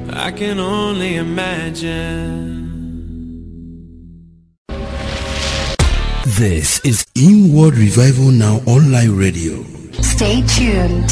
I can only imagine. This is Inward Revival Now Online Radio. Stay tuned.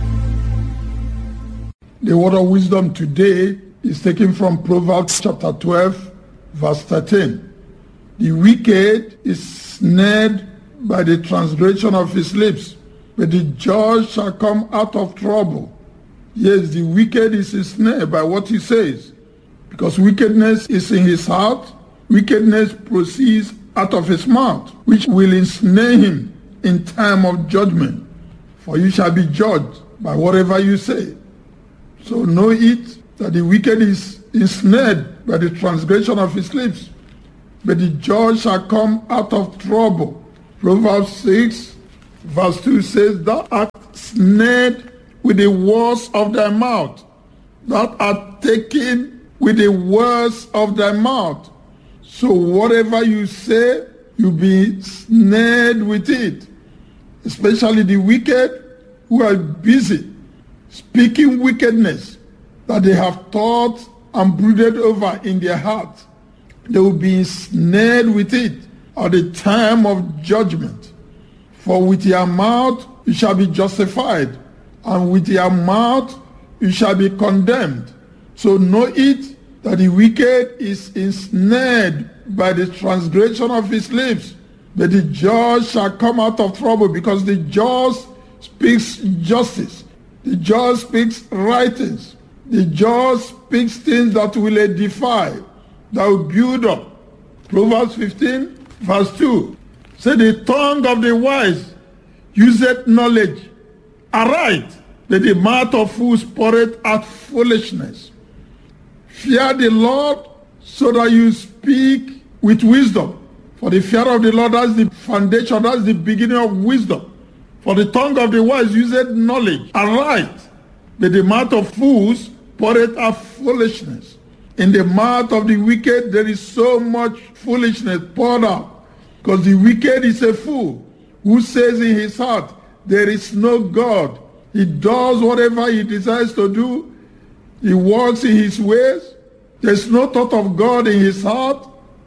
The word of wisdom today is taken from Proverbs chapter 12, verse 13. The wicked is snared by the transgression of his lips, but the just shall come out of trouble. Yes, the wicked is ensnared by what he says, because wickedness is in his heart. Wickedness proceeds out of his mouth, which will ensnare him in time of judgment. For you shall be judged by whatever you say. So know it, that the wicked is ensnared by the transgression of his lips, but the just shall come out of trouble. Proverbs 6, verse 2 says, Thou art snared with the words of thy mouth. Thou art taken with the words of thy mouth. So whatever you say, you'll be snared with it. Especially the wicked who are busy speaking wickedness that they have thought and brooded over in their heart. They will be ensnared with it at the time of judgment. For with your mouth you shall be justified, and with your mouth you shall be condemned. So know it, that the wicked is ensnared by the transgression of his lips, but the just shall come out of trouble, because the just speaks justice. The just speaks righteousness. The just speaks things that will edify, that will build up. Proverbs 15, verse 2. Say, the tongue of the wise useth knowledge aright, but the mouth of fools poureth out foolishness. Fear the Lord, so that you speak with wisdom. For the fear of the Lord, that's the foundation, that's the beginning of wisdom. For the tongue of the wise useth knowledge aright, but the mouth of fools poureth out foolishness. In the mouth of the wicked there is so much foolishness poured out, because the wicked is a fool who says in his heart, there is no God. He does whatever he desires to do. He walks in his ways. There's no thought of God in his heart.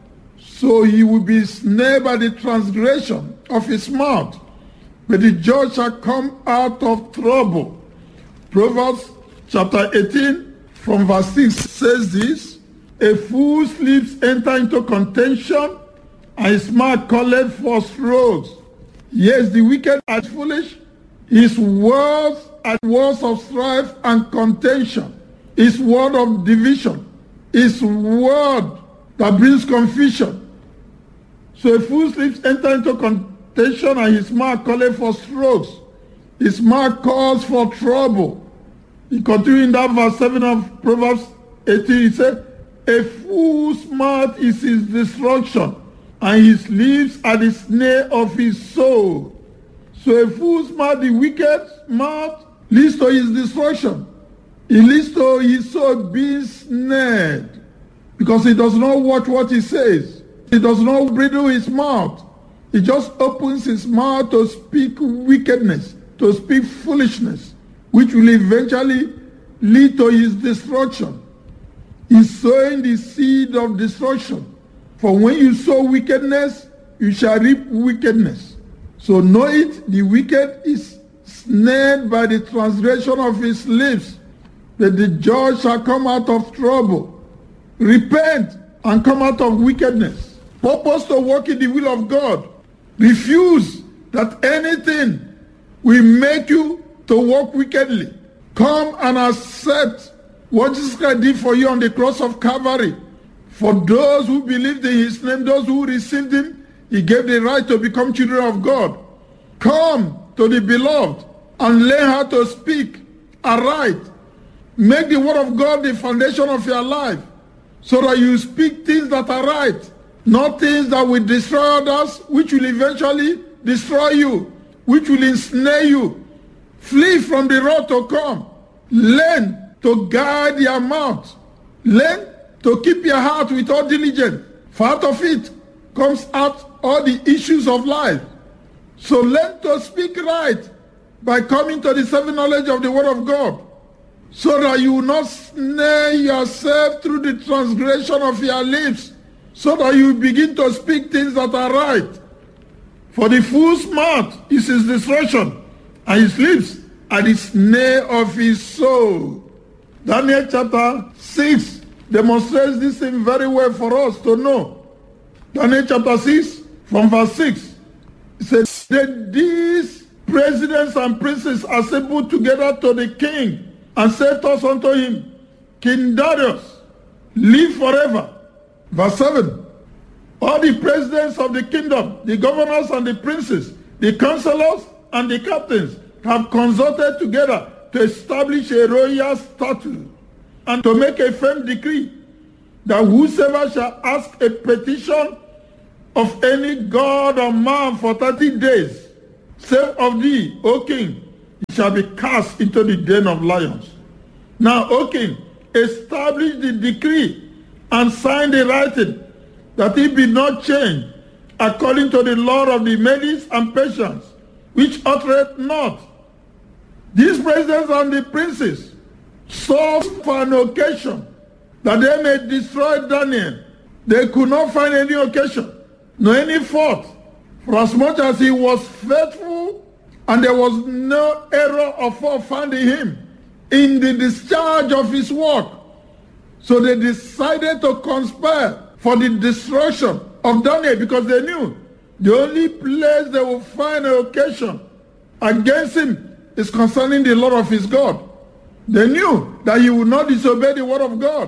So he will be snared by the transgression of his mouth. But the just shall come out of trouble. Proverbs chapter 18 from verse 6 says this, A fool's lips enter into contention, and his mouth calleth for strokes. Yes, the wicked are foolish. His words are words of strife and contention. His word of division. His word that brings confusion. So a fool's lips enter into contention, and his mouth calleth for strokes. His mouth calls for trouble. He continues in that verse 7 of Proverbs 18. He said, A fool's mouth is his destruction, and his lips are the snare of his soul. So a fool's mouth, the wicked mouth, leads to his destruction. It leads to his soul being snared, because he does not watch what he says. He does not bridle his mouth. He just opens his mouth to speak wickedness, to speak foolishness, which will eventually lead to his destruction. He's sowing the seed of destruction. For when you sow wickedness, you shall reap wickedness. So know it, the wicked is snared by the transgression of his lips, but the just shall come out of trouble. Repent and come out of wickedness. Purpose to walk in the will of God. Refuse that anything will make you to walk wickedly. Come and accept what Jesus Christ did for you on the cross of Calvary. For those who believed in his name, those who received him, he gave the right to become children of God. Come to the beloved and learn how to speak aright. Make the word of God the foundation of your life, so that you speak things that are right, not things that will destroy others, which will eventually destroy you, which will ensnare you. Flee from the wrath to come. Learn to guard your mouth. Learn to keep your heart with all diligence. For out of it comes out all the issues of life. So learn to speak right by coming to the saving knowledge of the word of God. so that you will not snare yourself through the transgression of your lips, so that you begin to speak things that are right. For the fool's mouth is his destruction, and his lips are the snare of his soul. Daniel chapter 6 demonstrates this thing very well for us to know. Daniel chapter 6 from verse 6. It says, that these presidents and princes assembled together to the king, and said thus unto him, King Darius, live forever. Verse 7. All the presidents of the kingdom, the governors and the princes, the counselors and the captains have consulted together to establish a royal statute and to make a firm decree that whosoever shall ask a petition of any god or man for 30 days, save of thee, O king, he shall be cast into the den of lions. Now, O king, establish the decree and sign the writing, that it be not changed, according to the law of the Medes and Persians, which uttereth not. These presidents and the princes sought for an occasion that they may destroy Daniel. They could not find any occasion, nor any fault, for as much as he was faithful, and there was no error or fault found in him in the discharge of his work. So they decided to conspire for the destruction of Daniel, because they knew the only place they will find an occasion against him is concerning the Lord of his God. They knew that he would not disobey the word of God.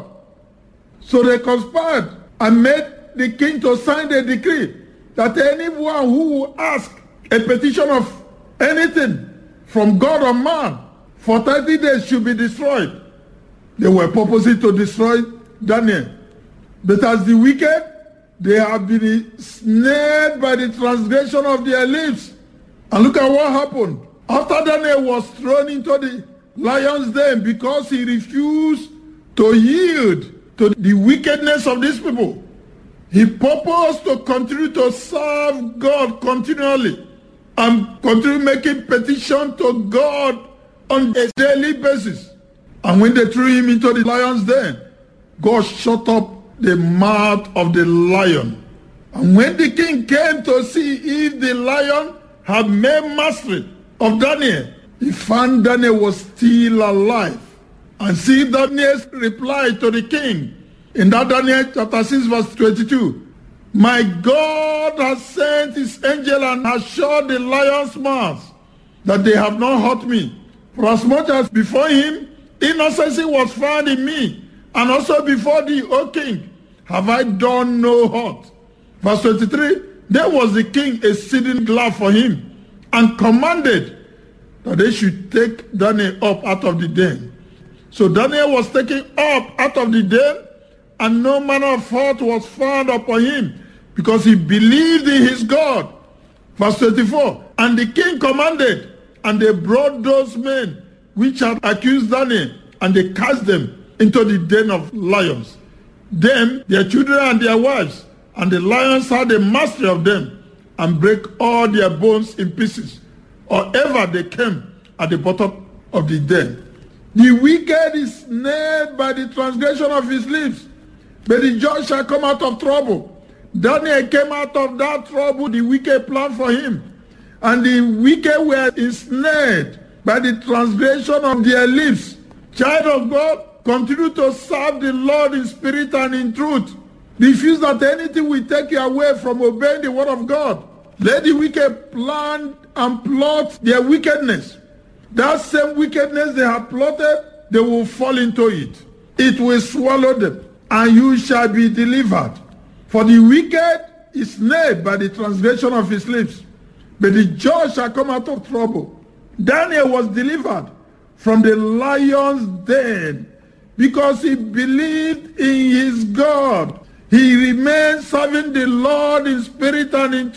So they conspired and made the king to sign the decree that anyone who will ask a petition of anything from God or man for 30 days should be destroyed. They were purposing to destroy Daniel. But as the wicked, they have been snared by the transgression of their lips. And look at what happened. After Daniel was thrown into the lion's den because he refused to yield to the wickedness of these people, he purposed to continue to serve God continually and continue making petition to God on a daily basis. And when they threw him into the lion's den, God shut up the mouth of the lion. And when the king came to see if the lion had made mastery of Daniel, he found Daniel was still alive. And see Daniel's reply to the king in that Daniel chapter 6 verse 22. My God has sent his angel and has shut the lion's mouth, that they have not hurt me. For as much as before him innocency was found in me, and also before thee, O king, have I done no hurt. Verse 23, there was the king exceeding glad for him, and commanded that they should take Daniel up out of the den. So Daniel was taken up out of the den, and no manner of fault was found upon him, because he believed in his God. Verse 24, and the king commanded, and they brought those men which had accused Daniel, and they cast them into the den of lions, them, their children, and their wives. And the lions had the mastery of them, and break all their bones in pieces, or ever they came at the bottom of the den. The wicked is snared by the transgression of his lips, but the just shall come out of trouble. Daniel came out of that trouble, the wicked planned for him. And the wicked were ensnared by the transgression of their lips. Child of God, continue to serve the Lord in spirit and in truth. Refuse that anything will take you away from obeying the word of God. Let the wicked plan and plot their wickedness. That same wickedness they have plotted, they will fall into it. It will swallow them, and you shall be delivered. For the wicked is snared by the transgression of his lips, but the just shall come out of trouble. Daniel was delivered from the lion's den because he believed in his God. He remained serving the Lord in spirit and in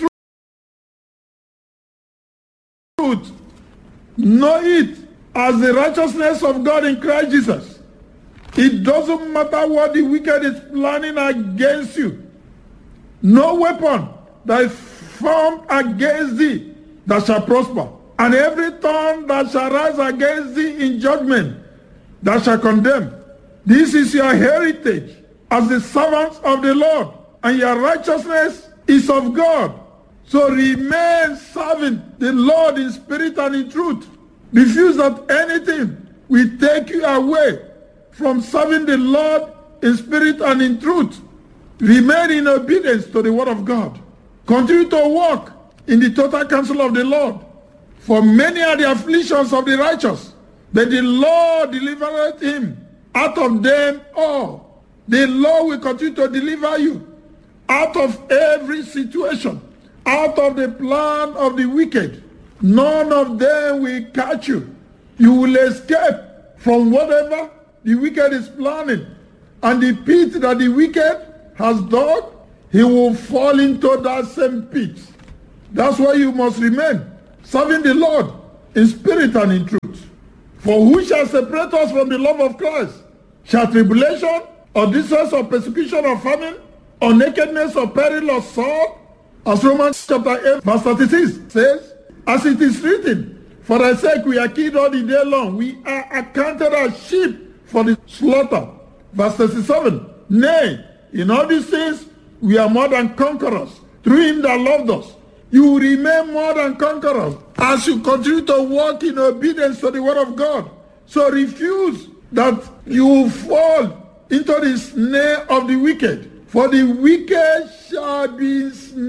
truth. Know it as the righteousness of God in Christ Jesus. It doesn't matter what the wicked is planning against you. No weapon that is formed against thee that shall prosper. And every tongue that shall rise against thee in judgment, that shall condemn. This is your heritage as the servants of the Lord, and your righteousness is of God. So remain serving the Lord in spirit and in truth. Refuse that anything will take you away from serving the Lord in spirit and in truth. Remain in obedience to the word of God. Continue to walk in the total counsel of the Lord. For many are the afflictions of the righteous, but the Lord delivereth him out of them all. The Lord will continue to deliver you out of every situation, out of the plan of the wicked. None of them will catch you. You will escape from whatever the wicked is planning. And the pit that the wicked has dug, he will fall into that same pit. That's why you must remain serving the Lord in spirit and in truth. For who shall separate us from the love of Christ? Shall tribulation, or distress, or persecution, or famine, or nakedness, or peril, or sword? As Romans chapter 8 verse 36 says, as it is written, for thy sake we are killed all the day long. We are accounted as sheep for the slaughter. Verse 37, nay, in all these things we are more than conquerors through him that loved us. You will remain more than conquerors as you continue to walk in obedience to the word of God. So refuse that you will fall into the snare of the wicked. For the wicked shall be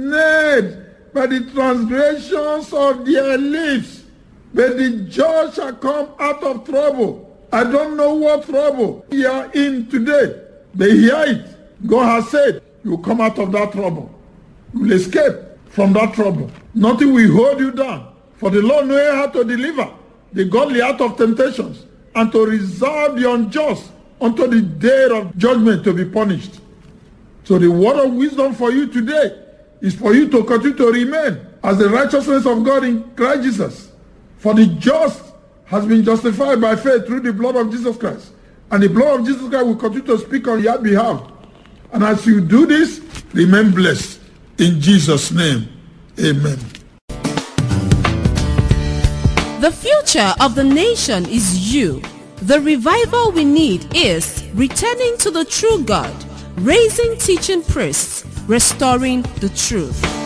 ensnared by the transgressions of their lips, but the just shall come out of trouble. I don't know what trouble you are in today, but hear it. God has said you will come out of that trouble. You will escape from that trouble. Nothing will hold you down. For the Lord knows how to deliver the godly out of temptations, and to reserve the unjust unto the day of judgment to be punished. So the word of wisdom for you today is for you to continue to remain as the righteousness of God in Christ Jesus. For the just has been justified by faith through the blood of Jesus Christ. And the blood of Jesus Christ will continue to speak on your behalf. And as you do this, remain blessed. In Jesus' name, amen. The future of the nation is you. The revival we need is returning to the true God, raising teaching priests, restoring the truth.